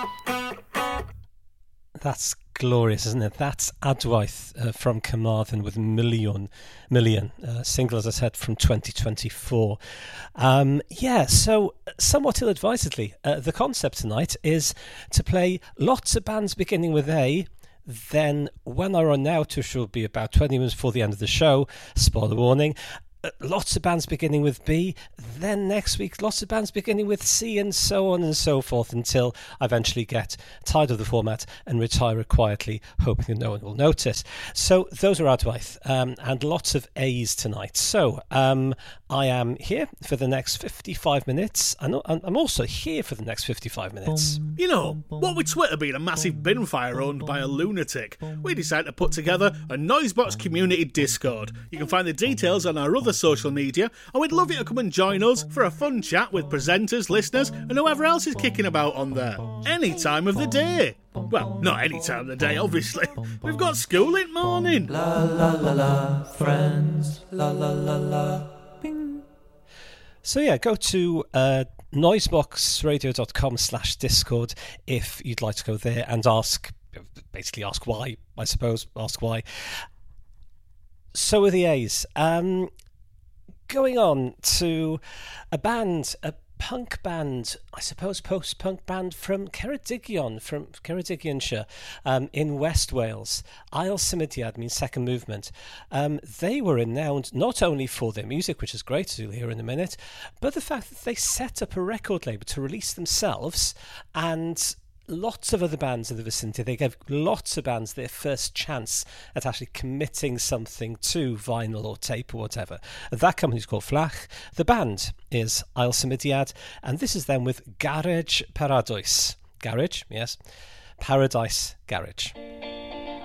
That's glorious, isn't it? That's Adwaith from Carmarthen with Million, single, as I said, from 2024. So somewhat ill-advisedly, the concept tonight is to play lots of bands beginning with A. Then when I run out, which will be about 20 minutes before the end of the show, spoiler warning, lots of bands beginning with B, then next week lots of bands beginning with C, and so on and so forth, until I eventually get tired of the format and retire it quietly, hoping that no one will notice. So those are Adwaith, and lots of A's tonight. So I am here for the next 55 minutes, and I'm also here for the next 55 minutes. You know, what with Twitter being a massive bin fire owned by a lunatic, we decided to put together a Noisebox community Discord. You can find the details on our other social media, and we'd love you to come and join us for a fun chat with presenters, listeners, and whoever else is kicking about on there. Any time of the day. Well, not any time of the day, obviously. We've got school in morning. La la la la, friends. La la la la, bing. So yeah, go to noiseboxradio.com/Discord if you'd like to go there and ask why, I suppose, ask why. So are the A's. Going on to a punk band, I suppose post-punk band from Ceredigion, in West Wales. Ail Symudiad means second movement. They were renowned not only for their music, which is great, as you'll hear in a minute, but the fact that they set up a record label to release themselves, and lots of other bands in the vicinity. They gave lots of bands their first chance at actually committing something to vinyl or tape or whatever. That company's called Flach. The band is Ail Symudiad, and this is them with Garage Paradise. Garage, yes. Paradise Garage.